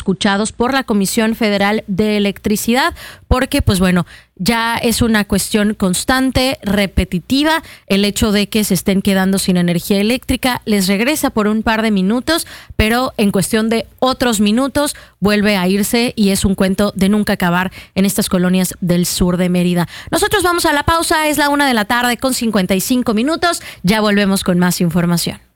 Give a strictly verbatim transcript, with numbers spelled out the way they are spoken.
escuchados por la Comisión Federal de Electricidad, porque pues bueno, ya es una cuestión constante, repetitiva, el hecho de que se estén quedando sin energía eléctrica, les regresa por un par de minutos, pero en cuestión de otros minutos vuelve a irse y es un cuento de nunca acabar en estas colonias del sur de Mérida. Nosotros vamos a la pausa, es la una de la tarde con cincuenta y cinco minutos, ya volvemos con más información.